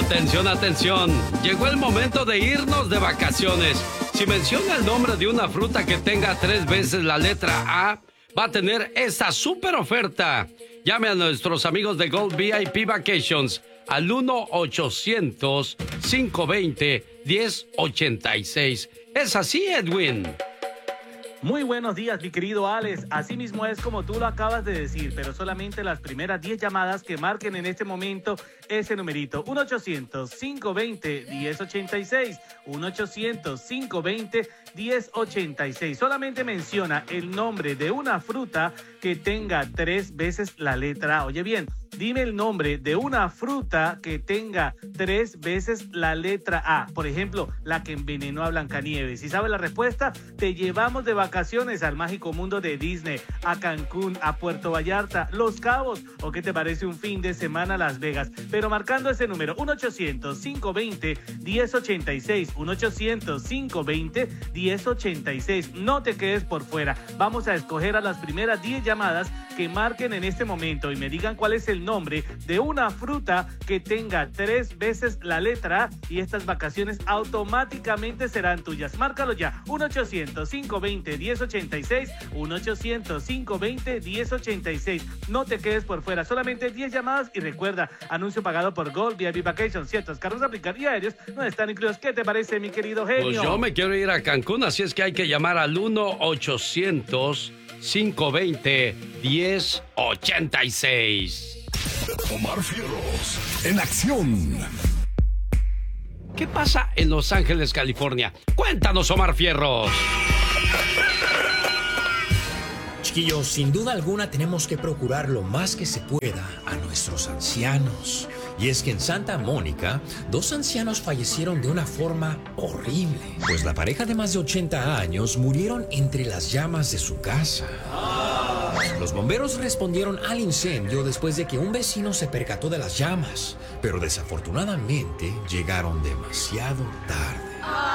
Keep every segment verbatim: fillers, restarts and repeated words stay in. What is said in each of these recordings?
Atención, atención. Llegó el momento de irnos de vacaciones. Si menciona el nombre de una fruta que tenga tres veces la letra A, va a tener esta super oferta. Llame a nuestros amigos de Gold V I P Vacations al uno ochocientos, cinco veinte, diez ochenta y seis. ¿Es así, Edwin? Muy buenos días, mi querido Alex. Así mismo es como tú lo acabas de decir, pero solamente las primeras diez llamadas que marquen en este momento ese numerito. uno ochocientos, cinco veinte, diez ochenta y seis. uno ochocientos, cinco veinte, diez ochenta y seis. Solamente menciona el nombre de una fruta que tenga tres veces la letra A. Oye bien, dime el nombre de una fruta que tenga tres veces la letra A. Por ejemplo, la que envenenó a Blancanieves. Si sabes la respuesta, te llevamos de vacaciones al mágico mundo de Disney, a Cancún, a Puerto Vallarta, Los Cabos, o qué te parece un fin de semana a Las Vegas. Pero marcando ese número, uno ochocientos, cinco veinte, diez ochenta y seis. uno ochocientos, cinco veinte, diez ochenta y seis. No te quedes por fuera. Vamos a escoger a las primeras diez llamadas que marquen en este momento y me digan cuál es el nombre de una fruta que tenga tres veces la letra A, y estas vacaciones automáticamente serán tuyas. Márcalo ya, uno ochocientos, cinco veinte, diez ochenta y seis, uno ochocientos, cinco veinte, diez ochenta y seis. No te quedes por fuera, solamente diez llamadas y recuerda, anuncio pagado por Gold V I P Vacations. Ciertos carros aplicar y aéreos no están incluidos. ¿Qué te parece, mi querido genio? Pues yo me quiero ir a Cancún, así es que hay que llamar al uno ochocientos, cinco veinte, diez ochenta y seis. Omar Fierros, en acción. ¿Qué pasa en Los Ángeles, California? Cuéntanos, Omar Fierros. Chiquillos, sin duda alguna tenemos que procurar lo más que se pueda a nuestros ancianos. Y es que en Santa Mónica, dos ancianos fallecieron de una forma horrible, pues la pareja de más de ochenta años murieron entre las llamas de su casa. Los bomberos respondieron al incendio después de que un vecino se percató de las llamas, pero desafortunadamente llegaron demasiado tarde.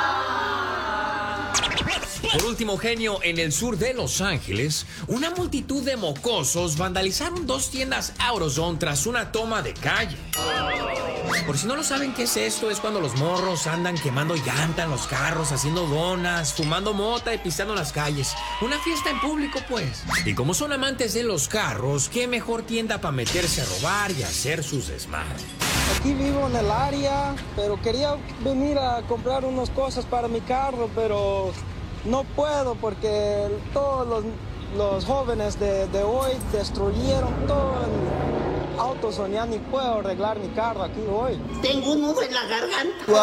Por último, genio, en el sur de Los Ángeles, una multitud de mocosos vandalizaron dos tiendas AutoZone tras una toma de calle. Por si no lo saben, ¿qué es esto? Es cuando los morros andan quemando llanta en los carros, haciendo donas, fumando mota y pisando las calles. Una fiesta en público, pues. Y como son amantes de los carros, ¿qué mejor tienda para meterse a robar y hacer sus desmadres? Aquí vivo en el área, pero quería venir a comprar unas cosas para mi carro, pero no puedo porque todos los, los jóvenes de, de hoy destruyeron todo el AutoZone. Ya ni puedo arreglar mi carro aquí hoy. Tengo un nudo en la garganta.